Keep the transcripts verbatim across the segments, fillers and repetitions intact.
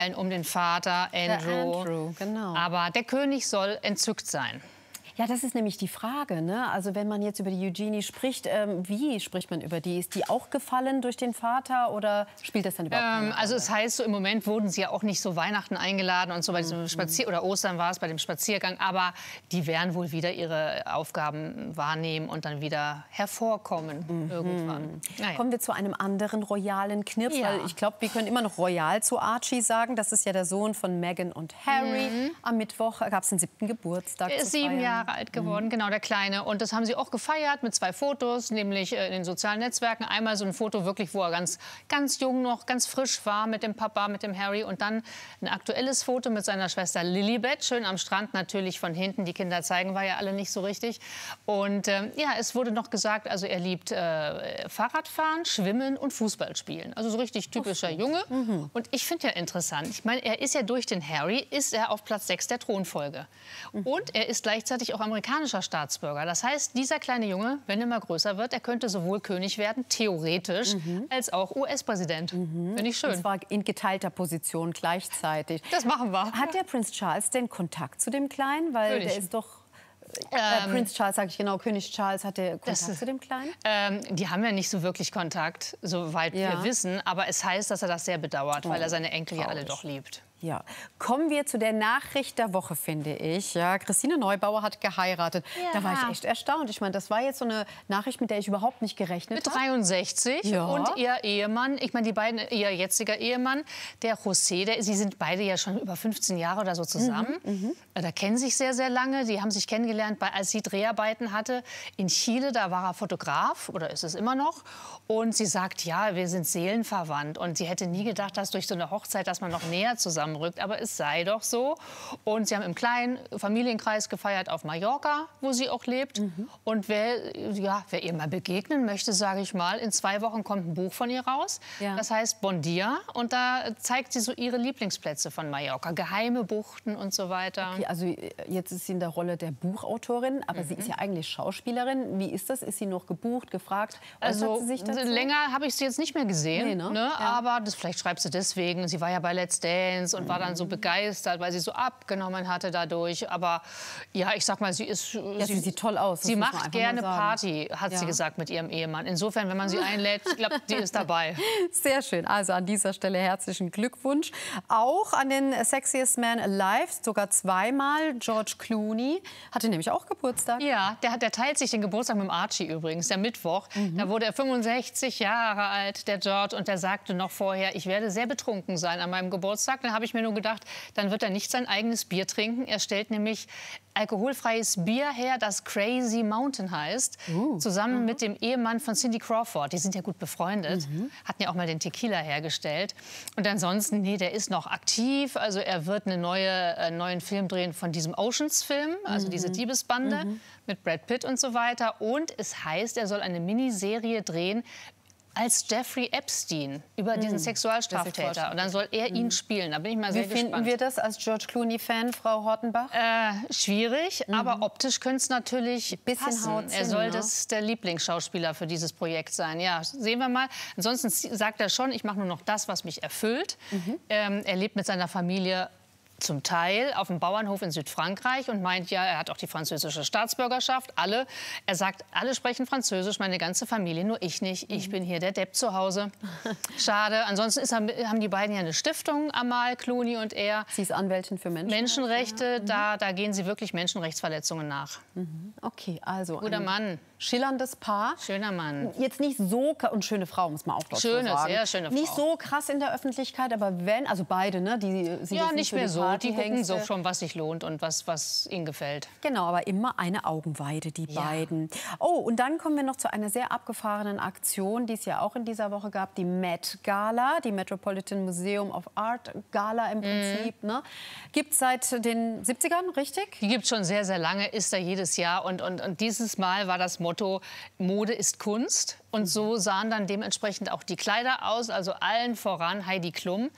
um den Vater Andrew. Andrew, genau. Aber der König soll entzückt sein. Ja, das ist nämlich die Frage, ne? Also wenn man jetzt über die Eugenie spricht, ähm, wie spricht man über die? Ist die auch gefallen durch den Vater oder spielt das dann überhaupt keine ähm, Rolle? Also es heißt so, im Moment wurden sie ja auch nicht so Weihnachten eingeladen und so bei diesem Spazier oder Ostern war es bei dem Spaziergang, aber die werden wohl wieder ihre Aufgaben wahrnehmen und dann wieder hervorkommen mhm. irgendwann. Naja. Kommen wir zu einem anderen royalen Knirps, ja. weil ich glaube, wir können immer noch royal zu Archie sagen. Das ist ja der Sohn von Meghan und Harry. Mhm. Am Mittwoch gab es den siebten Geburtstag. Er ist sieben Jahre alt geworden, mhm. genau, der Kleine. Und das haben sie auch gefeiert mit zwei Fotos, nämlich in den sozialen Netzwerken. Einmal so ein Foto wirklich, wo er ganz, ganz jung noch, ganz frisch war mit dem Papa, mit dem Harry. Und dann ein aktuelles Foto mit seiner Schwester Lilibet, schön am Strand, natürlich von hinten. Die Kinder zeigen wir ja alle nicht so richtig. Und äh, ja, es wurde noch gesagt, also er liebt äh, Fahrradfahren, Schwimmen und Fußball spielen. Also so richtig typischer so. Junge. Mhm. Und ich finde ja interessant, ich meine, er ist ja durch den Harry, ist er auf Platz sechs der Thronfolge. Mhm. Und er ist gleichzeitig auch amerikanischer Staatsbürger. Das heißt, dieser kleine Junge, wenn er mal größer wird, er könnte sowohl König werden, theoretisch, mhm. als auch U S-Präsident. Mhm. Finde ich schön. Und zwar in geteilter Position gleichzeitig. Das machen wir. Hat der Prinz Charles denn Kontakt zu dem Kleinen? Weil König. der ist doch... Äh, Ähm, Prinz Charles, sage ich genau, König Charles hatte Kontakt das, zu dem Kleinen? Ähm, die haben ja nicht so wirklich Kontakt, soweit ja. wir wissen. Aber es heißt, dass er das sehr bedauert, oh, weil er seine Enkel ja traurig. alle doch liebt. Ja, kommen wir zu der Nachricht der Woche, finde ich. Ja, Christine Neubauer hat geheiratet. Ja. Da war ich echt erstaunt. Ich meine, das war jetzt so eine Nachricht, mit der ich überhaupt nicht gerechnet habe. Mit dreiundsechzig ja. und ihr Ehemann, ich meine, die beiden, ihr jetziger Ehemann, der José, der, sie sind beide ja schon über fünfzehn Jahre oder so zusammen. Mhm, da kennen sich sehr, sehr lange. Die haben sich kennengelernt, bei, als sie Dreharbeiten hatte in Chile. Da war er Fotograf, oder ist es immer noch. Und sie sagt, ja, wir sind seelenverwandt. Und sie hätte nie gedacht, dass durch so eine Hochzeit, dass man noch näher zusammenrückt. Aber es sei doch so. Und sie haben im kleinen Familienkreis gefeiert auf Mallorca, wo sie auch lebt. Mhm. Und wer, ja, wer ihr mal begegnen möchte, sage ich mal, in zwei Wochen kommt ein Buch von ihr raus. Ja. Das heißt Bon Dia. Und da zeigt sie so ihre Lieblingsplätze von Mallorca. Geheime Buchten und so weiter. Okay, also jetzt ist sie in der Rolle der Buchautorin. Aber mhm. sie ist ja eigentlich Schauspielerin. Wie ist das? Ist sie noch gebucht, gefragt? Also sie sich dazu? Länger habe ich sie jetzt nicht mehr gesehen. Nee, ne? Ne? Ja. Aber das, vielleicht schreibt sie deswegen. Sie war ja bei Let's Dance und war dann so begeistert, weil sie so abgenommen hatte dadurch. Aber ja, ich sag mal, sie ist... Ja, sie, sie sieht toll aus. Sie macht gerne Party, hat ja. sie gesagt, mit ihrem Ehemann. Insofern, wenn man sie einlädt, ich glaube, die ist dabei. Sehr schön. Also an dieser Stelle herzlichen Glückwunsch. Auch an den Sexiest Man Alive, sogar zweimal. George Clooney hatte nämlich auch Geburtstag. Ja, der, der teilt sich den Geburtstag mit dem Archie übrigens, der Mittwoch. Mhm. Da wurde er fünfundsechzig Jahre alt, der George. Und der sagte noch vorher, ich werde sehr betrunken sein an meinem Geburtstag. Dann habe ich mir nur gedacht, dann wird er nicht sein eigenes Bier trinken. Er stellt nämlich alkoholfreies Bier her, das Crazy Mountain heißt, uh, zusammen uh-huh. mit dem Ehemann von Cindy Crawford. Die sind ja gut befreundet, uh-huh. hatten ja auch mal den Tequila hergestellt. Und ansonsten, nee, der ist noch aktiv. Also er wird einen neue, äh, neuen Film drehen von diesem Oceans-Film, also uh-huh. diese Diebesbande uh-huh. mit Brad Pitt und so weiter. Und es heißt, er soll eine Miniserie drehen als Jeffrey Epstein über diesen mm, Sexualstraftäter. Und dann soll er ihn mm. spielen. Da bin ich mal sehr Wie gespannt. Wie finden wir das als George Clooney-Fan, Frau Hortenbach? Äh, schwierig, mm. aber optisch könnte es natürlich bisschen passen. Haut Er soll ne? das, der Lieblingsschauspieler für dieses Projekt sein. Ja, sehen wir mal. Ansonsten sagt er schon, ich mache nur noch das, was mich erfüllt. Mhm. Ähm, er lebt mit seiner Familie zum Teil auf dem Bauernhof in Südfrankreich und meint ja, er hat auch die französische Staatsbürgerschaft. Alle. Er sagt, alle sprechen Französisch, meine ganze Familie, nur ich nicht. Ich bin hier der Depp zu Hause. Schade. Ansonsten ist, haben die beiden ja eine Stiftung, Amal Clooney und er. Sie ist Anwältin für Menschenrechte. Menschenrechte, ja. da, da gehen sie wirklich Menschenrechtsverletzungen nach. Mhm. Okay, also guter ein Mann. Schillerndes Paar. Schöner Mann. Jetzt nicht so, und schöne Frau, muss man auch dazu schöne, sagen. Sehr schöne Frau. Nicht so krass in der Öffentlichkeit, aber wenn, also beide, ne? Die, sie ja, nicht mehr so. Die gucken so schon, schon, was sich lohnt und was, was ihnen gefällt. Genau, aber immer eine Augenweide, die ja. beiden. Oh, und dann kommen wir noch zu einer sehr abgefahrenen Aktion, die es ja auch in dieser Woche gab, die Met Gala, die Metropolitan Museum of Art Gala im Prinzip. Mhm. Ne? Gibt es seit den siebzigern, richtig? Die gibt es schon sehr, sehr lange, ist da jedes Jahr. Und, und, und dieses Mal war das Motto, Mode ist Kunst. Und so sahen dann dementsprechend auch die Kleider aus, also allen voran Heidi Klum.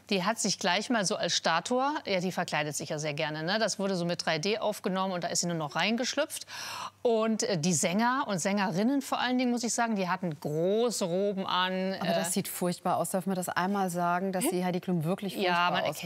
Die hat sich gleich mal so als Statue, ja, die verkleidet sich ja sehr gerne, ne? Das wurde so mit drei D aufgenommen und da ist sie nur noch reingeschlüpft. Und äh, die Sänger und Sängerinnen vor allen Dingen, muss ich sagen, die hatten große Roben an. Aber das sieht furchtbar aus. Darf man das einmal sagen, dass die Heidi Klum wirklich furchtbar ja, man aussieht?